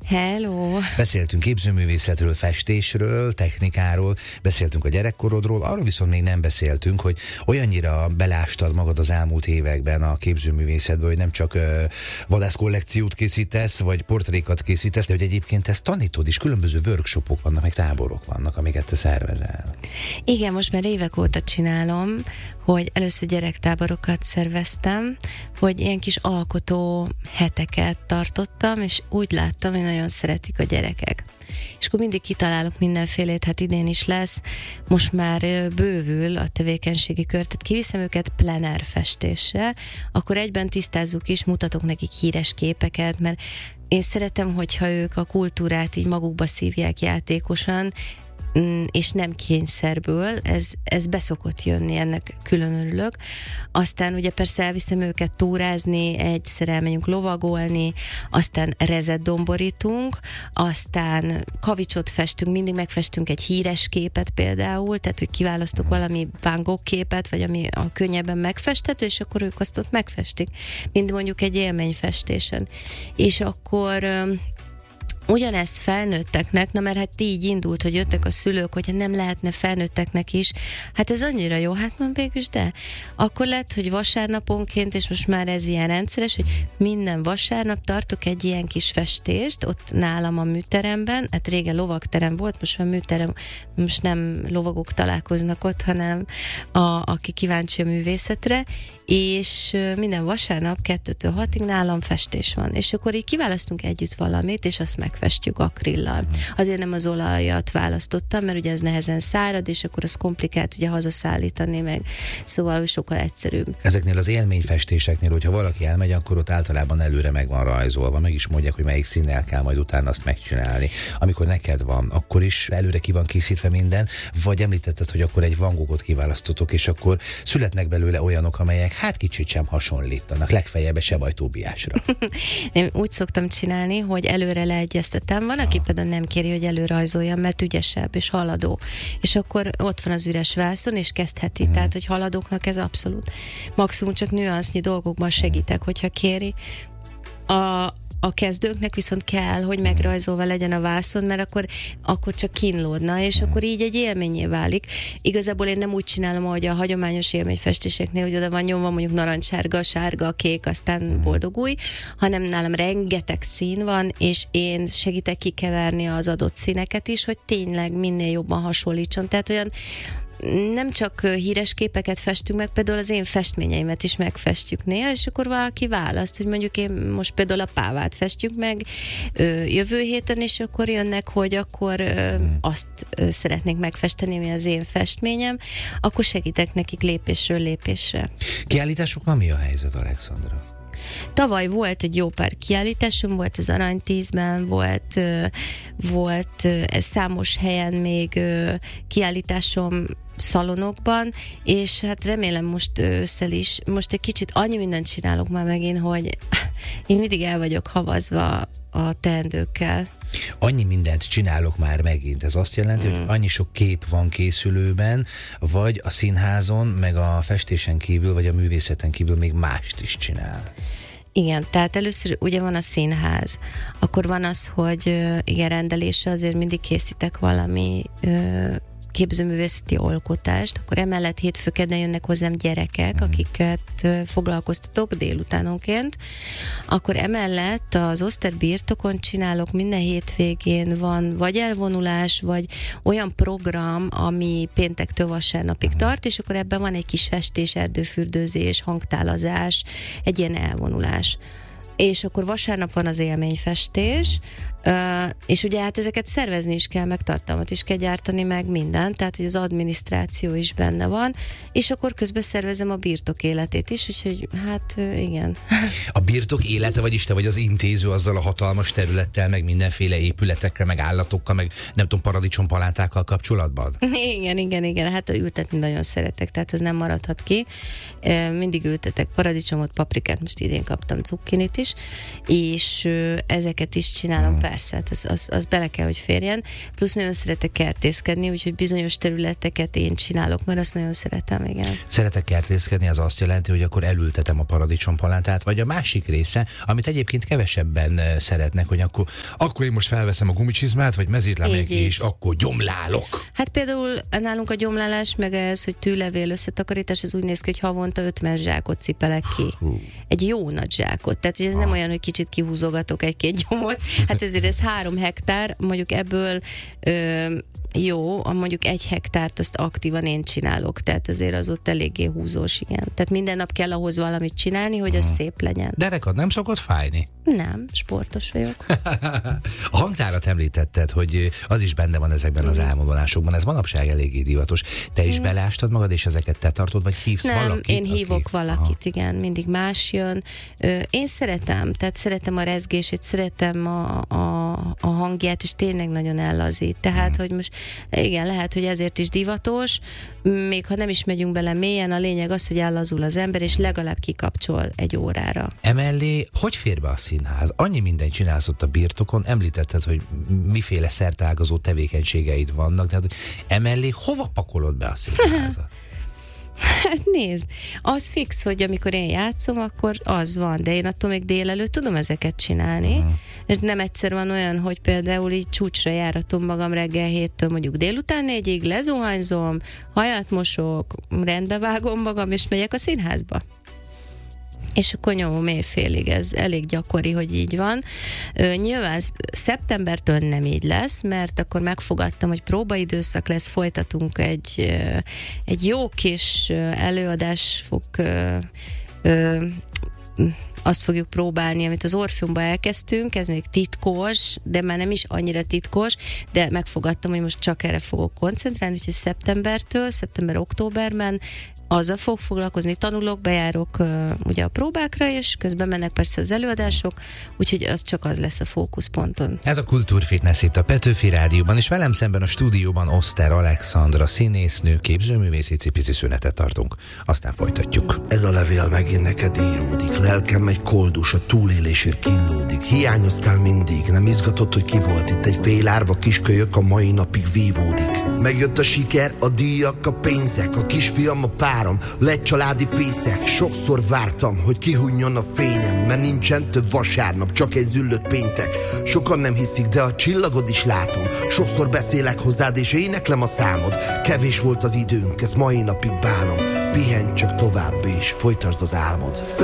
Hello! Beszéltünk képzőművészetről, festésről, technikáról, beszéltünk a gyerekkorodról, arról viszont még nem beszéltünk, hogy olyannyira belástad magad az elmúlt években a képzőművészetből, hogy nem csak vadászkollekciót készítesz, vagy portrékat készítesz, de hogy egyébként ezt tanítod is, különböző workshopok vannak, meg táborok vannak, amiket te szervezel. Igen, most már évek óta csinálom, hogy először gyerektáborokat szerveztem, hogy ilyen kis alkotó heteket tartottam, és úgy láttam, hogy nagyon szeretik a gyerekek. És akkor mindig kitalálok mindenfélét, hát idén is lesz, most már bővül a tevékenységi kör, tehát kiviszem őket plenár festésre, akkor egyben tisztázzuk is, mutatok nekik híres képeket, mert én szeretem, hogyha ők a kultúrát így magukba szívják játékosan, és nem kényszerből, ez beszokott jönni, ennek külön örülök. Aztán ugye persze elviszem őket túrázni, egyszer elmegyünk lovagolni, aztán rezet domborítunk, aztán kavicsot festünk, mindig megfestünk egy híres képet például, tehát hogy kiválasztok valami Van Gogh képet, vagy ami a könnyebben megfesthető, és akkor ők azt ott megfestik, mint mondjuk egy élményfestésen. És akkor ugyanezt felnőtteknek, na mert hát így indult, hogy jöttek a szülők, hogy nem lehetne felnőtteknek is, hát ez annyira jó, hát mondom végülis, de akkor lett, hogy vasárnaponként, és most már ez ilyen rendszeres, hogy minden vasárnap tartok egy ilyen kis festést, ott nálam a műteremben, hát régen lovagterem volt, most a műterem, most nem lovagok találkoznak ott, hanem aki kíváncsi a művészetre, és minden vasárnap 2-től 6-ig nálam festés van, és akkor így kiválasztunk együtt valamit, és azt megfestjük akrillal. Azért nem az olajat választottam, mert ugye ez nehezen szárad, és akkor az komplikált ugye hazaszállítani meg, szóval sokkal egyszerűbb. Ezeknél az élményfestéseknél, hogyha valaki elmegy, akkor ott általában előre meg van rajzolva, meg is mondják, hogy melyik színnel kell majd utána azt megcsinálni. Amikor neked van, akkor is előre ki van készítve minden, vagy említetted, hogy akkor egy Van Goghot kiválasztotok, és akkor születnek belőle olyanok, amelyek hát kicsit sem hasonlítanak, legfeljebb Sebaj Tóbiásra. Én úgy szoktam csinálni, hogy előre leegyeztetem. Van, aki például nem kéri, hogy előrajzoljam, mert ügyesebb és haladó. És akkor ott van az üres vászon, és kezdheti. Tehát, hogy haladóknak ez abszolút. Maximum csak nüansznyi dolgokban segítek, hogyha kéri. A kezdőknek viszont kell, hogy megrajzolva legyen a vászon, mert akkor csak kínlódna, és akkor így egy élményé válik. Igazából én nem úgy csinálom, ahogy a hagyományos élményfestéseknél, hogy oda van nyomva mondjuk narancssárga, sárga, kék, aztán boldogulj, hanem nálam rengeteg szín van, és én segítek kikeverni az adott színeket is, hogy tényleg minél jobban hasonlítson. Tehát olyan nem csak híres képeket festünk meg, például az én festményeimet is megfestjük néha, és akkor valaki választ, hogy mondjuk én most például a Pávát festjük meg jövő héten, és akkor jönnek, hogy akkor azt szeretnék megfesteni, mi az én festményem, akkor segítek nekik lépésről lépésre. Kiállításoknál mi a helyzet, Alexandra? Tavaly volt egy jó pár kiállításom, volt az Arany-10-ben, volt számos helyen még kiállításom szalonokban, és hát remélem most ősszel is, most egy kicsit annyi mindent csinálok már megint, hogy én mindig el vagyok havazva a teendőkkel. Annyi mindent csinálok már megint. Ez azt jelenti, hogy annyi sok kép van készülőben, vagy a színházon, meg a festésen kívül, vagy a művészeten kívül még mást is csinál. Igen, tehát először ugye van a színház, akkor van az, hogy igen, rendelésre azért mindig készítek valami képzőművészeti alkotást, akkor emellett hétfőkedden jönnek hozzám gyerekek, akiket foglalkoztatok délutánonként, akkor emellett az Oszterbirtokon csinálok minden hétvégén van vagy elvonulás, vagy olyan program, ami péntektől vasárnapig tart, és akkor ebben van egy kis festés, erdőfürdőzés, hangtálazás, egy ilyen elvonulás. És akkor vasárnap van az élményfestés, és ugye hát ezeket szervezni is kell, meg tartalmat is kell gyártani, meg minden, tehát hogy az adminisztráció is benne van, és akkor közben szervezem a birtok életét is, úgyhogy hát igen. A birtok élete, vagyis te vagy az intéző azzal a hatalmas területtel, meg mindenféle épületekkel, meg állatokkal, meg nem tudom, paradicsompalátákkal kapcsolatban? Igen, hát ültetni nagyon szeretek, tehát ez nem maradhat ki. Mindig ültetek paradicsomot, paprikát, most idén kaptam cukkinit is, és ezeket is csinálom persze, az bele kell, hogy férjen. Plusz nagyon szeretek kertészkedni, úgyhogy bizonyos területeket én csinálok, mert azt nagyon szeretem, igen. Szeretek kertészkedni, az azt jelenti, hogy akkor elültetem a paradicsompalátát, vagy a másik része, amit egyébként kevesebben szeretnek, hogy akkor én most felveszem a gumicsizmát, vagy mezét lemegyek, és akkor gyomlálok. Hát például nálunk a gyomlálás, meg ez, hogy tűlevél összetakarítás, ez úgy néz ki, hogy havonta 50 zsákot cipelek ki. Egy jó nagy zsákot. Tehát ez nem olyan, hogy kicsit kihúzogatok egy-két gyomot. Hát ezért ez 3 hektár, mondjuk ebből mondjuk 1 hektárt azt aktívan én csinálok, tehát azért az ott eléggé húzós, igen. Tehát minden nap kell ahhoz valamit csinálni, hogy az szép legyen. De neked nem szokott fájni? Nem, sportos vagyok. A hangtárat említetted, hogy az is benne van ezekben az elmondolásokban. Ez manapság eléggé divatos. Te is beleástad magad, és ezeket te tartod, vagy hívsz valakit? Nem, én hívok valakit, igen. Mindig más jön. Én szeretem a rezgését, szeretem a hangját, és tényleg nagyon ellazít. Tehát, hogy most igen, lehet, hogy ezért is divatos, még ha nem is megyünk bele mélyen, a lényeg az, hogy ellazul az ember, és legalább kikapcsol 1 órára. Emellé, hogy fér be a színház? Annyi mindent csinálsz ott a birtokon, említetted, hogy miféle szerteágazó tevékenységeid vannak, tehát emellé hova pakolod be a színházat? Hát nézd, az fix, hogy amikor én játszom, akkor az van, de én attól még délelőtt tudom ezeket csinálni. És nem egyszer van olyan, hogy például így csúcsra járatom magam reggel 7-től mondjuk délután 4-ig, lezuhanyzom, hajat mosok, rendbe vágom magam, és megyek a színházba. És akkor nyomom éjfélig, ez elég gyakori, hogy így van. Nyilván szeptembertől nem így lesz, mert akkor megfogadtam, hogy próbaidőszak lesz, folytatunk egy jó kis előadás azt fogjuk próbálni, amit az Orpheumba elkezdtünk, ez még titkos, de már nem is annyira titkos, de megfogadtam, hogy most csak erre fogok koncentrálni, úgyhogy szeptember-októberben azzal fog foglalkozni, tanulok, bejárok ugye a próbákra, és közben mennek persze az előadások, úgyhogy az csak az lesz a fókuszponton. Ez a Kultúrfitness itt a Petőfi Rádióban, és velem szemben a stúdióban Oszter Alexandra, színésznő, képzőművész, pici szünetet tartunk. Aztán folytatjuk. Ez a levél megint neked íródik, lelkem egy koldus, a túlélésért kínlódik. Hiányoztál mindig, nem izgatott, hogy ki volt itt. Egy fél árva kiskölyök a mai napig vívódik. Megjött a siker, a díjak, a pénzek, a kisfiam, a párom, lett családi fészek. Sokszor vártam, hogy kihunjon a fényem, mert nincsen több vasárnap, csak egy züllött péntek. Sokan nem hiszik, de a csillagod is látom. Sokszor beszélek hozzád, és éneklem a számod. Kevés volt az időnk, ezt mai napig bánom. Pihenj csak tovább, és folytasd az álmod.